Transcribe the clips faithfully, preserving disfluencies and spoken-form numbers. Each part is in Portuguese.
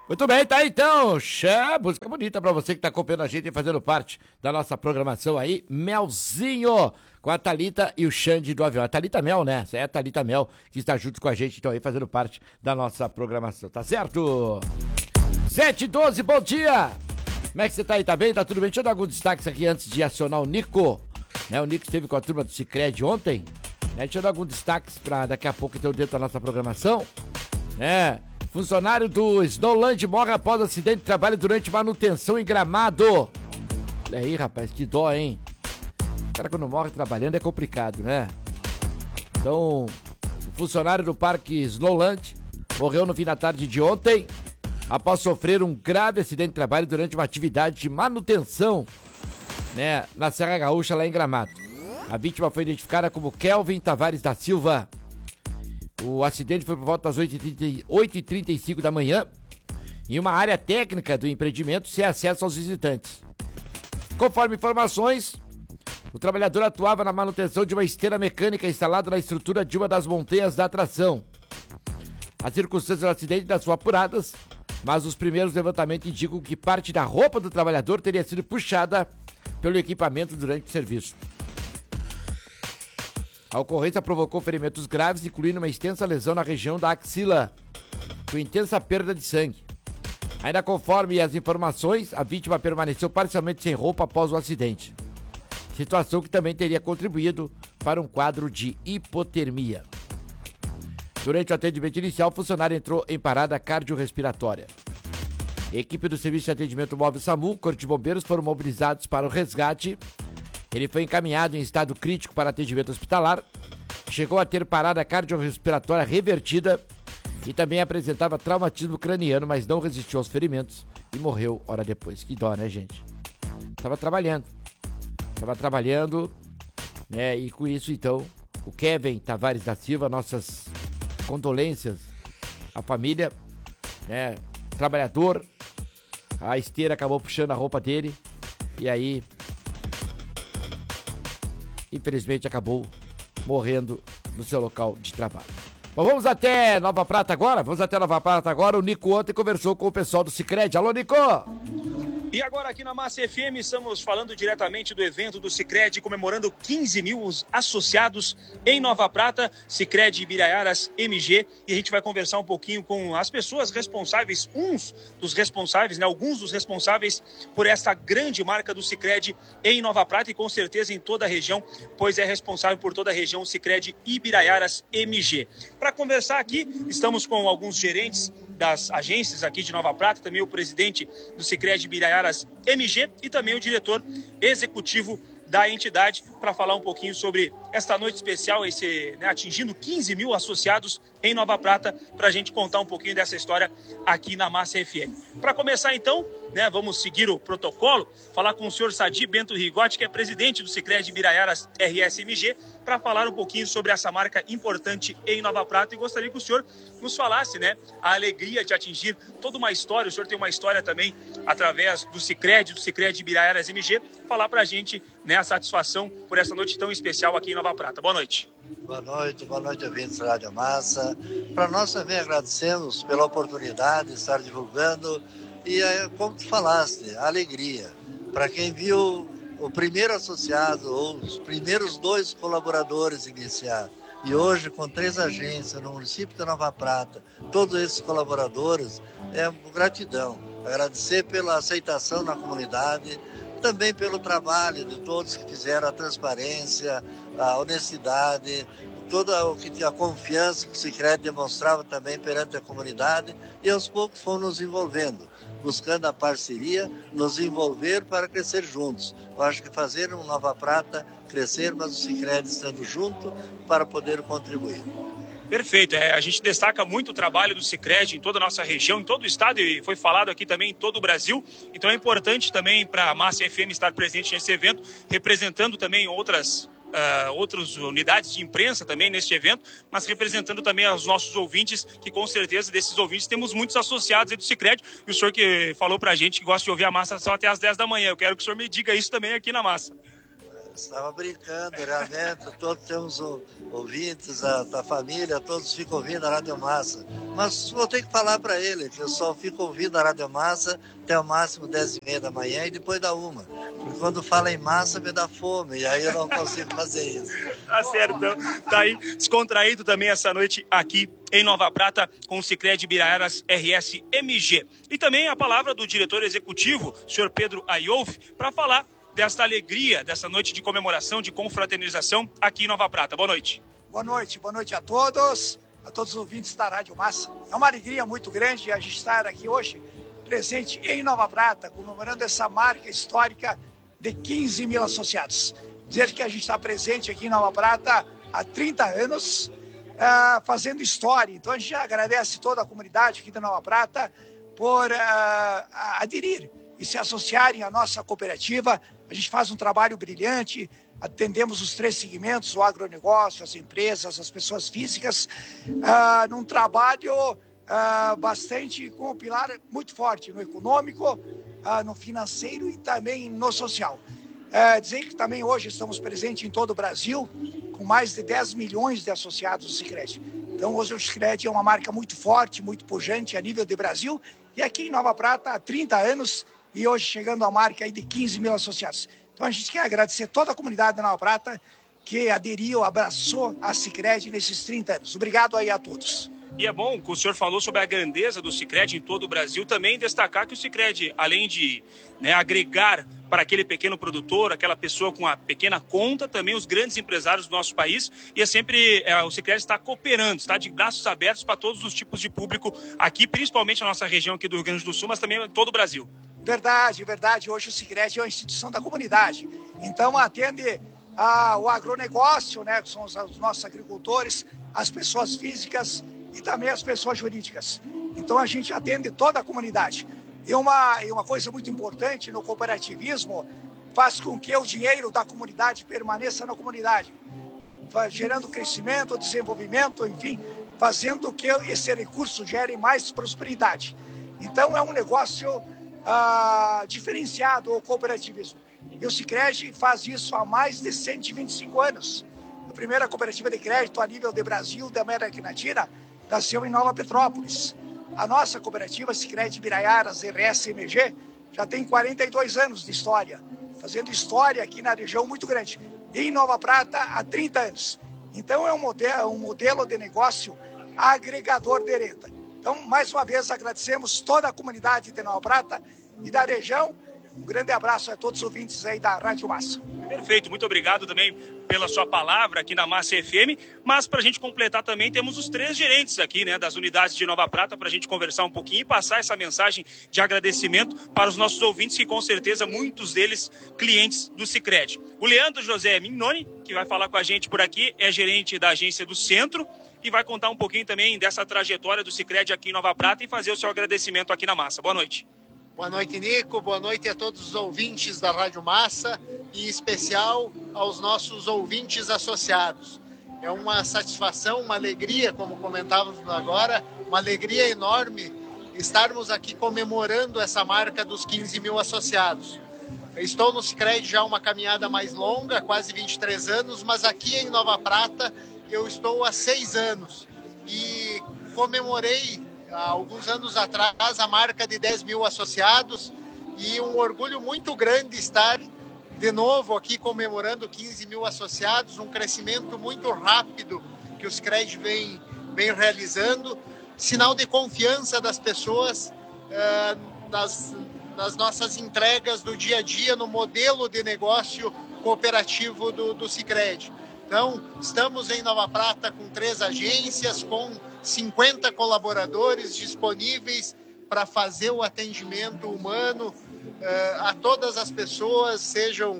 Muito bem, tá aí, então. Chá, música bonita pra você que tá acompanhando a gente e fazendo parte da nossa programação aí. Melzinho, com a Thalita e o Xande do avião. A Thalita Mel, né? Essa é a Thalita Mel que está junto com a gente, então aí fazendo parte da nossa programação, tá certo? sete e doze, bom dia! Como é que você tá aí? Tá bem? Tá tudo bem? Deixa eu dar alguns destaques aqui antes de acionar o Nico. Né? O Nico esteve com a turma do Sicredi ontem. Né? Deixa eu dar alguns destaques pra daqui a pouco então dentro da nossa programação. É... Funcionário do Snowland morre após acidente de trabalho durante manutenção em Gramado. Olha aí, rapaz, que dó, hein? O cara quando morre trabalhando é complicado, né? Então, o funcionário do Parque Snowland morreu no fim da tarde de ontem após sofrer um grave acidente de trabalho durante uma atividade de manutenção, né, na Serra Gaúcha, lá em Gramado. A vítima foi identificada como Kelvin Tavares da Silva. O acidente foi por volta das oito e trinta e cinco da manhã, em uma área técnica do empreendimento sem acesso aos visitantes. Conforme informações, o trabalhador atuava na manutenção de uma esteira mecânica instalada na estrutura de uma das montanhas da atração. As circunstâncias do acidente ainda são apuradas, mas os primeiros levantamentos indicam que parte da roupa do trabalhador teria sido puxada pelo equipamento durante o serviço. A ocorrência provocou ferimentos graves, incluindo uma extensa lesão na região da axila, com intensa perda de sangue. Ainda conforme as informações, a vítima permaneceu parcialmente sem roupa após o acidente. Situação que também teria contribuído para um quadro de hipotermia. Durante o atendimento inicial, o funcionário entrou em parada cardiorrespiratória. A equipe do Serviço de Atendimento Móvel SAMU, Corpo de Bombeiros, foram mobilizados para o resgate. Ele foi encaminhado em estado crítico para atendimento hospitalar, chegou a ter parada cardiorrespiratória revertida e também apresentava traumatismo craniano, mas não resistiu aos ferimentos e morreu hora depois. Que dó, né, gente? Estava trabalhando. Estava trabalhando, né? E com isso, então, o Kevin Tavares da Silva, nossas condolências à família, né? Trabalhador, a esteira acabou puxando a roupa dele e aí... infelizmente acabou morrendo no seu local de trabalho. Bom, vamos até Nova Prata agora? Vamos até Nova Prata agora. O Nico ontem conversou com o pessoal do Sicredi. Alô, Nico! E agora aqui na Massa F M estamos falando diretamente do evento do Sicredi, comemorando quinze mil associados em Nova Prata, Sicredi Ibiraiaras M G, e a gente vai conversar um pouquinho com as pessoas responsáveis, uns dos responsáveis, né, alguns dos responsáveis por essa grande marca do Sicredi em Nova Prata e com certeza em toda a região, pois é responsável por toda a região o Sicredi Ibiraiaras M G. Para conversar aqui, estamos com alguns gerentes das agências aqui de Nova Prata, também o presidente do Sicredi Ibiraiaras M G e também o diretor executivo da entidade para falar um pouquinho sobre esta noite especial, esse, né, atingindo quinze mil associados em Nova Prata, para a gente contar um pouquinho dessa história aqui na Massa F M. Para começar então, né, vamos seguir o protocolo, falar com o senhor Sadi Bento Rigotti, que é presidente do Sicredi Ibiraiaras R S M G, para falar um pouquinho sobre essa marca importante em Nova Prata, e gostaria que o senhor nos falasse, né, a alegria de atingir toda uma história. O senhor tem uma história também através do Sicredi, do Sicredi Ibiraiaras M G, falar para a gente, né, a satisfação por essa noite tão especial aqui em Nova Prata. Boa noite. Boa noite, boa noite, ouvintes da Rádio Massa. Para nós também agradecemos pela oportunidade de estar divulgando e, como tu falaste, a alegria. Para quem viu o primeiro associado ou os primeiros dois colaboradores iniciar, e hoje com três agências no município de Nova Prata, todos esses colaboradores, é gratidão. Agradecer pela aceitação na comunidade, também pelo trabalho de todos que fizeram a transparência, a honestidade, toda o que a confiança que o Sicredi demonstrava também perante a comunidade, e aos poucos fomos nos envolvendo, buscando a parceria, nos envolver para crescer juntos. Eu acho que fazer um Nova Prata crescer, mas o Sicredi estando junto para poder contribuir. Perfeito, é, a gente destaca muito o trabalho do Sicredi em toda a nossa região, em todo o estado, e foi falado aqui também em todo o Brasil. Então é importante também para a Massa F M estar presente nesse evento, representando também outras, uh, outras unidades de imprensa também neste evento, mas representando também os nossos ouvintes, que com certeza desses ouvintes temos muitos associados aí do Sicredi, e o senhor que falou para a gente que gosta de ouvir a Massa só até às dez da manhã. Eu quero que o senhor me diga isso também aqui na Massa. Estava brincando, realmente, todos temos um, ouvintes da, da família, todos ficam ouvindo a Rádio Massa. Mas vou ter que falar para ele que eu só fico ouvindo a Rádio Massa até o máximo dez e meia da manhã e depois da uma. Porque quando fala em massa me dá fome, e aí eu não consigo fazer isso. Tá certo, então. Tá aí descontraído também essa noite aqui em Nova Prata com o Sicredi Ibiraiaras R S M G. E também a palavra do diretor executivo, senhor Pedro Ayouf, para falar desta alegria, dessa noite de comemoração, de confraternização aqui em Nova Prata. Boa noite. Boa noite, boa noite a todos, a todos os ouvintes da Rádio Massa. É uma alegria muito grande a gente estar aqui hoje, presente em Nova Prata, comemorando essa marca histórica de quinze mil associados. Dizer que a gente está presente aqui em Nova Prata há trinta anos, uh, fazendo história. Então a gente agradece toda a comunidade aqui da Nova Prata por uh, aderir e se associarem à nossa cooperativa. A gente faz um trabalho brilhante, atendemos os três segmentos, o agronegócio, as empresas, as pessoas físicas, uh, num trabalho uh, bastante com um pilar muito forte no econômico, uh, no financeiro e também no social. Uh, dizer que também hoje estamos presentes em todo o Brasil, com mais de dez milhões de associados do Sicredi. Então hoje o Sicredi é uma marca muito forte, muito pujante a nível de Brasil, e aqui em Nova Prata há trinta anos, e hoje chegando à marca aí de quinze mil associados. Então a gente quer agradecer toda a comunidade da Nova Prata que aderiu, abraçou a Sicredi nesses trinta anos. Obrigado aí a todos. E é bom que o senhor falou sobre a grandeza do Sicredi em todo o Brasil, também destacar que o Sicredi, além de né, agregar para aquele pequeno produtor, aquela pessoa com a pequena conta, também os grandes empresários do nosso país, e é sempre, é, o Sicredi está cooperando, está de braços abertos para todos os tipos de público aqui, principalmente na nossa região aqui do Rio Grande do Sul, mas também em todo o Brasil. Verdade, verdade. Hoje o Sicredi é uma instituição da comunidade. Então atende a, o agronegócio, né, que são os, os nossos agricultores, as pessoas físicas e também as pessoas jurídicas. Então a gente atende toda a comunidade. E uma, e uma coisa muito importante no cooperativismo faz com que o dinheiro da comunidade permaneça na comunidade, gerando crescimento, desenvolvimento, enfim, fazendo que esse recurso gere mais prosperidade. Então é um negócio ah, diferenciado o cooperativismo. E o Sicredi faz isso há mais de cento e vinte e cinco anos. A primeira cooperativa de crédito a nível de Brasil, da América Latina, nasceu em Nova Petrópolis. A nossa cooperativa Sicredi Ibiraiaras R S M G já tem quarenta e dois anos de história, fazendo história aqui na região muito grande. E em Nova Prata há trinta anos. Então é um modelo, um modelo de negócio agregador de renda. Então, mais uma vez, agradecemos toda a comunidade de Nova Prata e da região. Um grande abraço a todos os ouvintes aí da Rádio Massa. Perfeito, muito obrigado também pela sua palavra aqui na Massa F M, mas para a gente completar também temos os três gerentes aqui, né, das unidades de Nova Prata, para a gente conversar um pouquinho e passar essa mensagem de agradecimento para os nossos ouvintes, que com certeza muitos deles clientes do Sicredi. O Leandro José Mignoni, que vai falar com a gente por aqui, é gerente da agência do Centro e vai contar um pouquinho também dessa trajetória do Sicredi aqui em Nova Prata e fazer o seu agradecimento aqui na Massa. Boa noite. Boa noite, Nico. Boa noite a todos os ouvintes da Rádio Massa e em especial aos nossos ouvintes associados. É uma satisfação, uma alegria, como comentávamos agora, uma alegria enorme estarmos aqui comemorando essa marca dos quinze mil associados. Eu estou no Sicredi já uma caminhada mais longa, quase vinte e três anos, mas aqui em Nova Prata eu estou há seis anos e comemorei há alguns anos atrás a marca de dez mil associados e um orgulho muito grande estar de novo aqui comemorando quinze mil associados, um crescimento muito rápido que o Sicredi vem, vem realizando, sinal de confiança das pessoas uh, nas, nas nossas entregas do dia a dia no modelo de negócio cooperativo do, do Sicredi. Então, estamos em Nova Prata com três agências, com cinquenta colaboradores disponíveis para fazer o atendimento humano uh, a todas as pessoas, sejam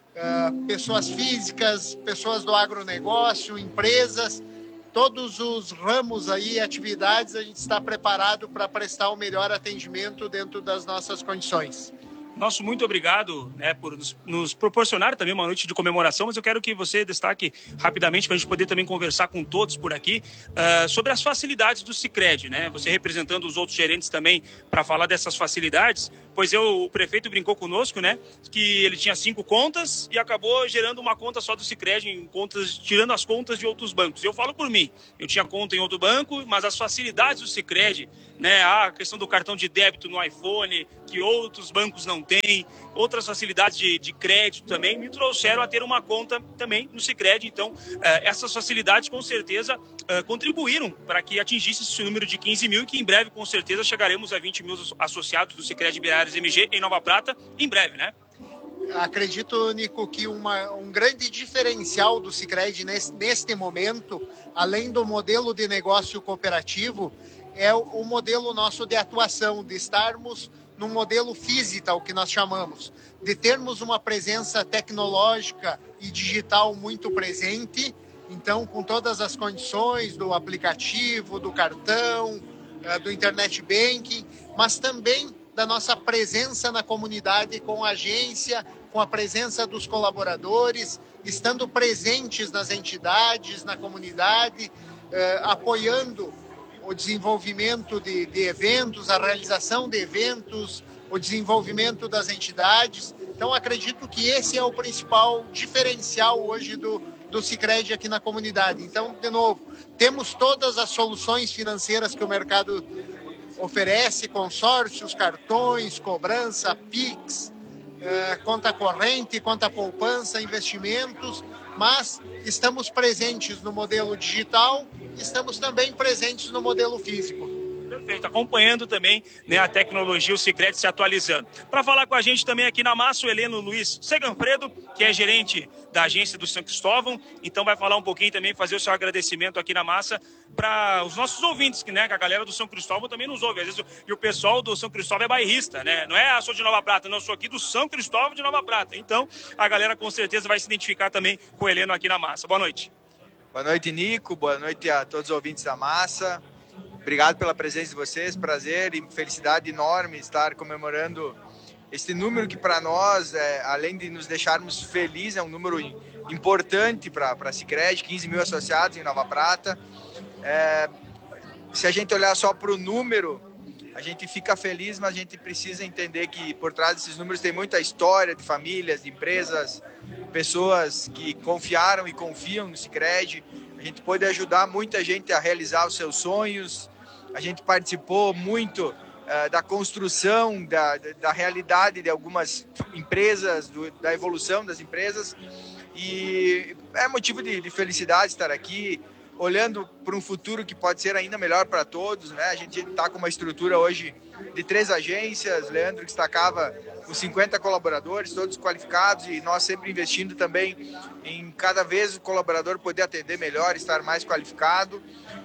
uh, pessoas físicas, pessoas do agronegócio, empresas, todos os ramos aí, atividades, a gente está preparado para prestar o melhor atendimento dentro das nossas condições. Nosso muito obrigado, né, por nos, nos proporcionar também uma noite de comemoração, mas eu quero que você destaque rapidamente para a gente poder também conversar com todos por aqui uh, sobre as facilidades do Sicredi, né? Você representando os outros gerentes também para falar dessas facilidades, pois eu, o prefeito brincou conosco, né, que ele tinha cinco contas e acabou gerando uma conta só do Sicredi, em contas, tirando as contas de outros bancos. Eu falo por mim, eu tinha conta em outro banco, mas as facilidades do Sicredi, né, a questão do cartão de débito no iPhone, que outros bancos não têm, outras facilidades de, de crédito também, me trouxeram a ter uma conta também no Sicredi. Então, eh, essas facilidades, com certeza, eh, contribuíram para que atingisse esse número de quinze mil e que em breve, com certeza, chegaremos a vinte mil associados do Sicredi Ibiraiaras M G em Nova Prata, em breve, né? Acredito, Nico, que uma, um grande diferencial do Sicredi nesse, neste momento, além do modelo de negócio cooperativo, é o, o modelo nosso de atuação, de estarmos num modelo physical, que nós chamamos, de termos uma presença tecnológica e digital muito presente, então com todas as condições do aplicativo, do cartão, do internet banking, mas também da nossa presença na comunidade com a agência, com a presença dos colaboradores, estando presentes nas entidades, na comunidade, eh, apoiando o desenvolvimento de, de eventos, a realização de eventos, o desenvolvimento das entidades. Então, acredito que esse é o principal diferencial hoje do, do Sicredi aqui na comunidade. Então, de novo, temos todas as soluções financeiras que o mercado oferece, consórcios, cartões, cobrança, Pix, eh, conta corrente, conta poupança, investimentos, mas estamos presentes no modelo digital, estamos também presentes no modelo físico. Perfeito, acompanhando também, né, a tecnologia, o Sicredi se atualizando. Para falar com a gente também aqui na massa, o Heleno Luiz Seganfredo, que é gerente da agência do São Cristóvão, então vai falar um pouquinho também, fazer o seu agradecimento aqui na massa para os nossos ouvintes, que, né, que a galera do São Cristóvão também nos ouve. Às vezes, e o pessoal do São Cristóvão é bairrista, né? Não é, ah, sou de Nova Prata, não, sou aqui do São Cristóvão de Nova Prata. Então, a galera com certeza vai se identificar também com o Heleno aqui na massa. Boa noite. Boa noite, Nico. Boa noite a todos os ouvintes da massa. Obrigado pela presença de vocês, prazer e felicidade enorme estar comemorando esse número que para nós, é, além de nos deixarmos felizes, é um número importante para a Sicredi, quinze mil associados em Nova Prata. É, se a gente olhar só para o número, a gente fica feliz, mas a gente precisa entender que por trás desses números tem muita história de famílias, de empresas, pessoas que confiaram e confiam no Sicredi. A gente pode ajudar muita gente a realizar os seus sonhos. A gente participou muito uh, da construção, da, da realidade de algumas empresas, do, da evolução das empresas. E é motivo de, de felicidade estar aqui, olhando para um futuro que pode ser ainda melhor para todos, né? A gente está com uma estrutura hoje de três agências, Leandro destacava os cinquenta colaboradores, todos qualificados, e nós sempre investindo também em cada vez o colaborador poder atender melhor, estar mais qualificado.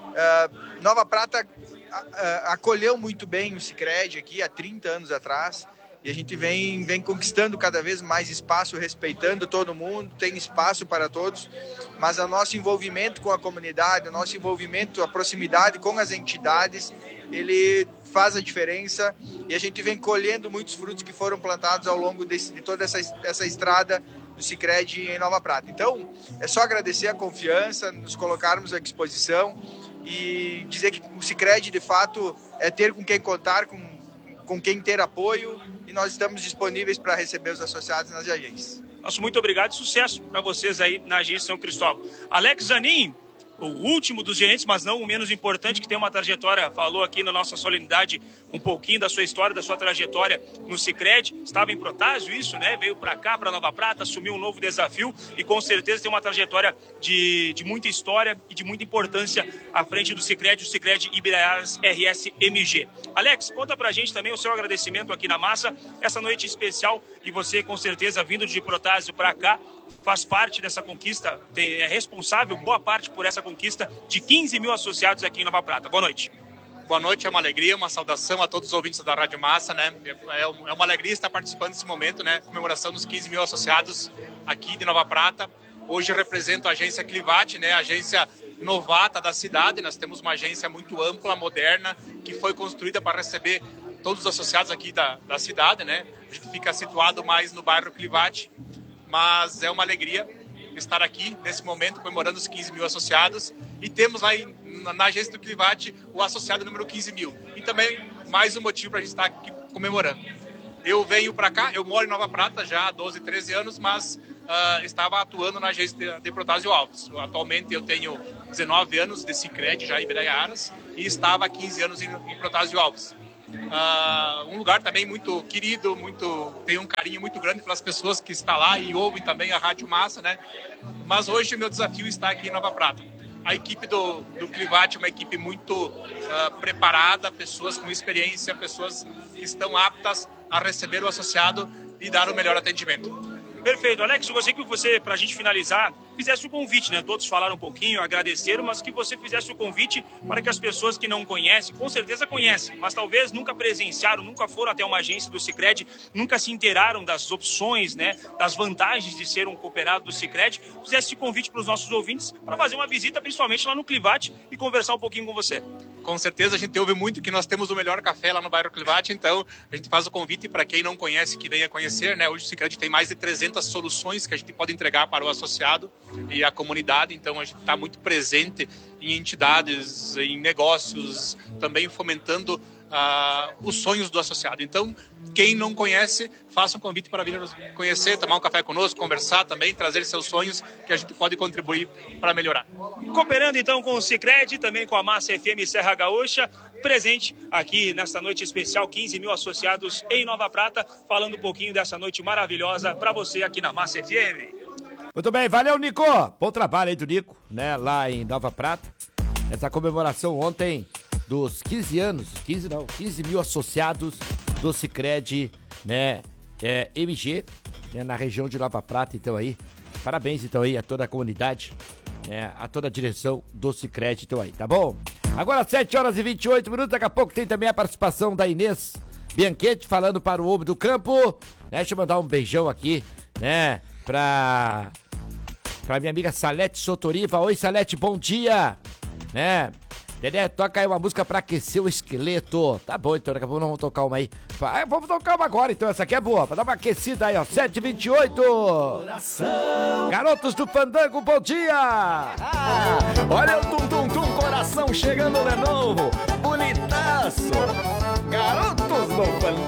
Uh, Nova Prata acolheu muito bem o Sicredi aqui há trinta anos atrás, e a gente vem, vem conquistando cada vez mais espaço, respeitando todo mundo, tem espaço para todos, mas o nosso envolvimento com a comunidade, o nosso envolvimento, a proximidade com as entidades, ele faz a diferença, e a gente vem colhendo muitos frutos que foram plantados ao longo desse, de toda essa, essa estrada do Sicredi em Nova Prata. Então, é só agradecer a confiança, nos colocarmos à disposição e dizer que o Sicredi, de fato, é ter com quem contar, com, com quem ter apoio, e nós estamos disponíveis para receber os associados nas agências. Nosso muito obrigado e sucesso para vocês aí na agência São Cristóvão. Alex Zanin, o último dos gerentes, mas não o menos importante, que tem uma trajetória, falou aqui na nossa solenidade um pouquinho da sua história, da sua trajetória no Sicredi. Estava em Protásio, isso, né? Veio para cá, para Nova Prata, assumiu um novo desafio e com certeza tem uma trajetória de, de muita história e de muita importância à frente do Sicredi, o Sicredi Ibiraiaras R S M G. Alex, conta pra gente também o seu agradecimento aqui na massa, essa noite especial, e você com certeza vindo de Protásio para cá, faz parte dessa conquista, é responsável, boa parte por essa conquista de quinze mil associados aqui em Nova Prata. Boa noite. Boa noite, é uma alegria, uma saudação a todos os ouvintes da Rádio Massa, né? É uma alegria estar participando desse momento, né? Comemoração dos quinze mil associados aqui de Nova Prata. Hoje eu represento a agência Clivate, né? A agência novata da cidade. Nós temos uma agência muito ampla, moderna, que foi construída para receber todos os associados aqui da, da cidade, né? A gente fica situado mais no bairro Clivate, mas é uma alegria estar aqui nesse momento comemorando os quinze mil associados, e temos lá em, na, na agência do Clivate o associado número quinze mil, e também mais um motivo para a gente estar aqui comemorando. eu venho para cá, eu moro em Nova Prata já há doze, treze anos, mas uh, estava atuando na agência de, de Protásio Alves. Atualmente eu tenho dezenove anos de Sicredi já em Ibiraiaras e estava há quinze anos em, em Protásio Alves. Uh, um lugar também muito querido, muito, tem um carinho muito grande pelas pessoas que estão lá e ouvem também a Rádio Massa, né? Mas hoje o meu desafio está aqui em Nova Prata. A equipe do, do Clivate é uma equipe muito uh, preparada, pessoas com experiência, pessoas que estão aptas a receber o associado e dar o melhor atendimento. Perfeito. Alex, eu gostaria que você, para a gente finalizar, fizesse o convite, né? Todos falaram um pouquinho, agradeceram, mas que você fizesse o convite para que as pessoas que não conhecem, com certeza conhecem, mas talvez nunca presenciaram, nunca foram até uma agência do Sicredi, nunca se inteiraram das opções, né? Das vantagens de ser um cooperado do Sicredi, fizesse esse convite para os nossos ouvintes para fazer uma visita, principalmente lá no Clivate, e conversar um pouquinho com você. Com certeza, a gente ouve muito que nós temos o melhor café lá no bairro Clivate, então a gente faz o convite para quem não conhece, que venha conhecer, né? Hoje o Sicredi tem mais de trezentas soluções que a gente pode entregar para o associado e a comunidade, então a gente está muito presente em entidades, em negócios, também fomentando uh, os sonhos do associado. Então, quem não conhece, faça um convite para vir nos conhecer, tomar um café conosco, conversar também, trazer seus sonhos, que a gente pode contribuir para melhorar. Cooperando então com o Sicredi, também com a Massa F M Serra Gaúcha, presente aqui nesta noite especial, quinze mil associados em Nova Prata, falando um pouquinho dessa noite maravilhosa para você aqui na Massa F M. Muito bem, valeu, Nico. Bom trabalho aí do Nico, né, lá em Nova Prata. Essa comemoração ontem dos quinze anos, quinze não, quinze mil associados do Sicredi, né, é, M G, né, na região de Nova Prata, então aí. Parabéns, então aí, a toda a comunidade, né, a toda a direção do Sicredi, então aí, tá bom? Agora sete horas e vinte e oito minutos, daqui a pouco tem também a participação da Inês Bianchetti falando para o Homem do Campo, né, deixa eu mandar um beijão aqui, né, pra, pra minha amiga Salete Sotoriva. Oi, Salete, bom dia, né, Dedé, toca aí uma música pra aquecer o esqueleto. Tá bom, então, daqui a pouco nós vamos tocar uma aí. Ah, vamos tocar uma agora, então, essa aqui é boa, pra dar uma aquecida aí, ó, sete e vinte e oito. Coração. Garotos do Fandango, bom dia. Ah, olha o tum tum tum, coração chegando de novo, bonitaço. Garotos do Fandango.